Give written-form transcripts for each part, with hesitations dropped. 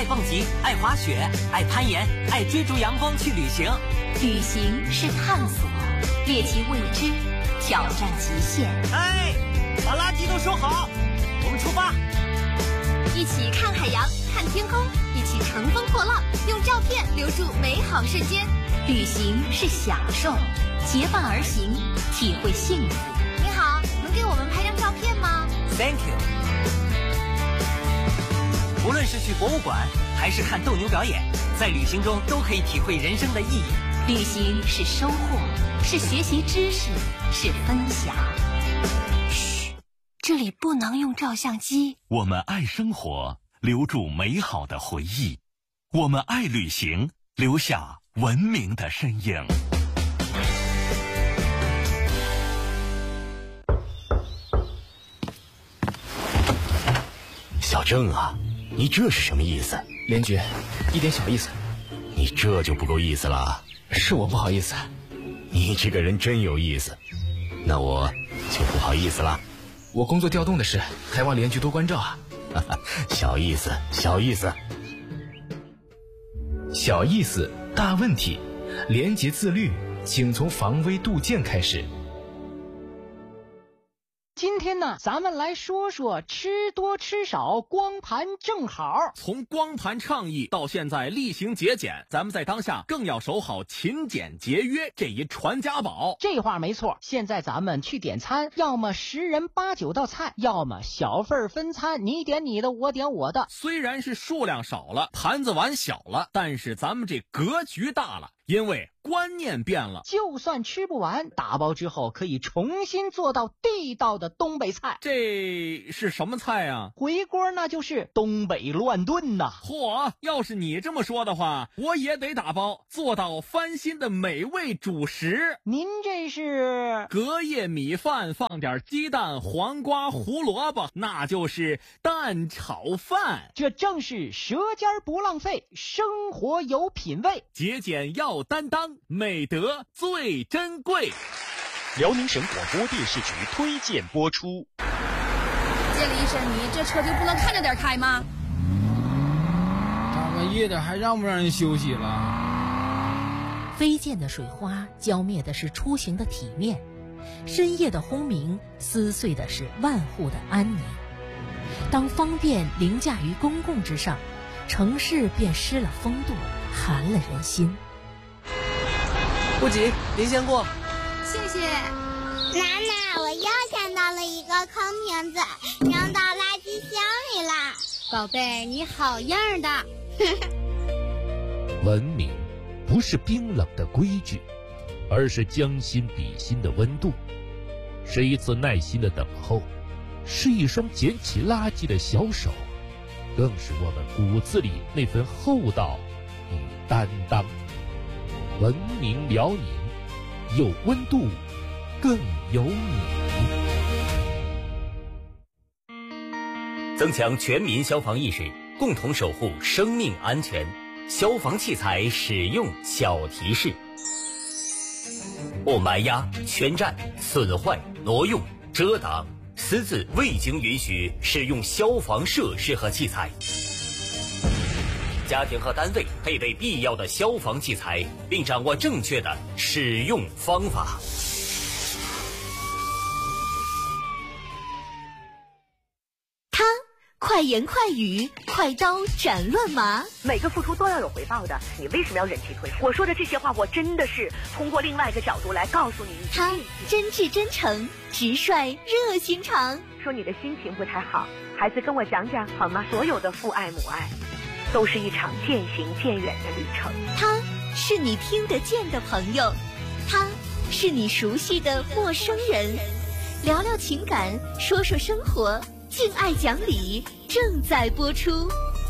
爱蹦极、爱滑雪、爱攀岩、爱追逐阳光去旅行。 旅行是探索，猎奇未知，挑战极限。 哎，把垃圾都收好，我们出发。 一起看海洋，看天空，一起乘风破浪，用照片留住美好瞬间。 旅行是享受，结伴而行，体会幸福。 你好，能给我们拍张照片吗 ？Thank you。无论是去博物馆，还是看斗牛表演，在旅行中都可以体会人生的意义。 旅行是收获，是学习知识，是分享。嘘，这里不能用照相机。 我们爱生活，留住美好的回忆；我们爱旅行，留下文明的身影。 小郑啊，你这是什么意思？ 连局，一点小意思。 你这就不够意思了。 是我不好意思。 你这个人真有意思，那我就不好意思了。 我工作调动的事，还望连局多关照啊。 小意思，小意思。 小意思，大问题。廉洁自律，请从防微杜渐开始。 今天呢，咱们来说说吃多吃少，光盘正好。 从光盘倡议到现在厉行节俭，咱们在当下更要守好勤俭节约这一传家宝。 这话没错，现在咱们去点餐，要么10人8、9道菜，要么小份分餐，你点你的，我点我的。 虽然是数量少了，盘子碗小了，但是咱们这格局大了。因为观念变了， 就算吃不完，打包之后可以重新做到地道的东北菜。 这是什么菜啊？ 回锅那就是东北乱炖呐。 嚯，要是你这么说的话，我也得打包做到翻新的美味主食。 您这是隔夜米饭放点鸡蛋、黄瓜、胡萝卜，那就是蛋炒饭。 这正是舌尖不浪费，生活有品味， 节俭要担当，美德最珍贵。 辽宁省广播电视局推荐播出。 见了医生，你这车就不能看着点开吗？ 大半夜的还让不让人休息了？ 飞溅的水花浇灭的是出行的体面，深夜的轰鸣撕碎的是万户的安宁。当方便凌驾于公共之上，城市便失了风度，寒了人心。 不急，您先过。 谢谢。 奶奶，我又捡到了一个空瓶子，扔到垃圾箱里啦。 宝贝，你好样的。 文明不是冰冷的规矩，而是将心比心的温度，是一次耐心的等候，是一双捡起垃圾的小手，更是我们骨子里那份厚道与担当。文明辽宁，有温度，更有你。 增强全民消防意识，共同守护生命安全。消防器材使用小提示：不埋压、圈占、损坏、挪用、遮挡、私自未经允许使用消防设施和器材。家庭和单位配备必要的消防器材，并掌握正确的使用方法。 他快言快语，快刀斩乱麻。 每个付出都要有回报的，你为什么要忍气吞声？我说的这些话，我真的是通过另外一个角度来告诉你。 他真挚真诚，直率热心肠。 说你的心情不太好，孩子跟我讲讲好吗？所有的父爱母爱都是一场渐行渐远的旅程。 他是你听得见的朋友，他是你熟悉的陌生人。聊聊情感，说说生活，敬爱讲理正在播出。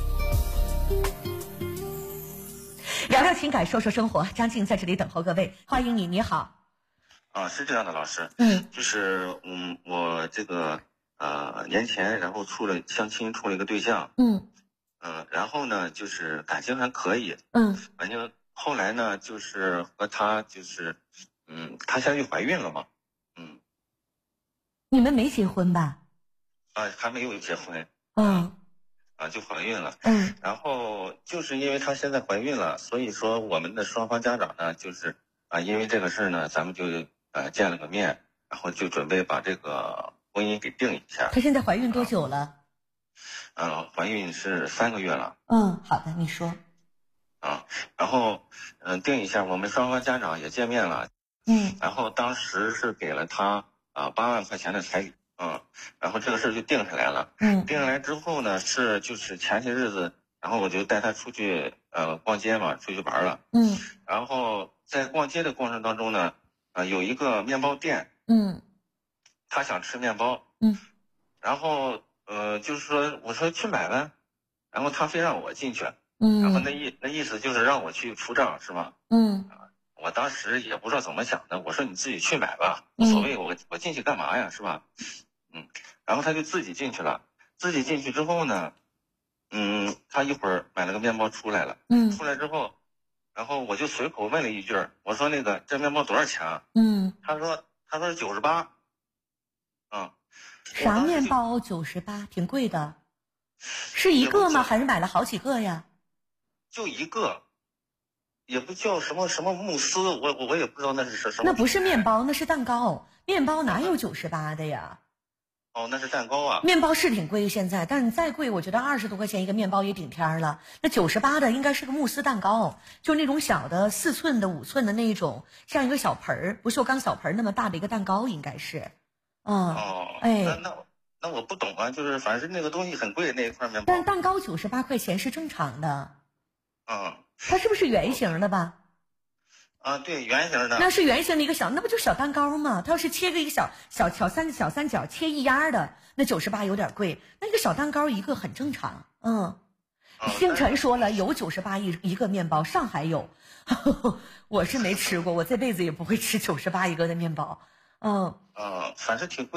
聊聊情感，说说生活，张静在这里等候各位，欢迎你，你好。 是这样的，老师，就是我这个年前然后相亲处了一个对象，然后呢就是感情还可以，反正后来呢就是和他就是她现在就怀孕了嘛， 你们没结婚吧？ 还没有结婚， 就怀孕了。然后就是因为她现在怀孕了，所以说我们的双方家长呢，就是因为这个事呢，咱们就见了个面，然后就准备把这个婚姻给定一下。 她现在怀孕多久了？ 怀孕是3个月了。 好的，你说。 然后定一下，我们双方家长也见面了。然后当时是给了她8万块钱的彩礼。然后这个事就定下来了。定下来之后呢，就是前些日子，然后我就带她出去逛街嘛，出去玩了。然后在逛街的过程当中呢，有一个面包店。她想吃面包。然后就是说我说去买呗，然后她非让我进去。然后那意思就是让我去付账是吧？我当时也不知道怎么想的，我说你自己去买吧，无所谓，我进去干嘛呀，是吧？然后他就自己进去了。自己进去之后呢，他一会儿买了个面包出来了。出来之后，然后我就随口问了一句，我说那个这面包多少钱啊？他说98。 啥面包98？挺贵的。是一个吗？还是买了好几个呀？ 就一个。也不叫什么慕斯，我也不知道那是什么。 那不是面包，那是蛋糕。面包哪有98的呀？ 那是蛋糕啊。 面包是挺贵现在，但是再贵，我觉得20多块钱一个面包也顶天了。那98的应该是个慕斯蛋糕，就那种小的4寸的、5寸的那种，像一个小盆儿，不锈钢小盆儿那么大的一个蛋糕，应该是。 那我不懂啊，就是反正那个东西很贵，那一块面包。 但蛋糕98块钱是正常的。它是不是圆形的吧？ 对，圆形的。 那是圆形的一个小，那不就小蛋糕吗？它要是切个一个小三角，切一压的，那98有点贵。那个小蛋糕一个很正常。星辰说了，有98一个面包，上海有，我是没吃过，我这辈子也不会吃98一个的面包。 反正挺贵。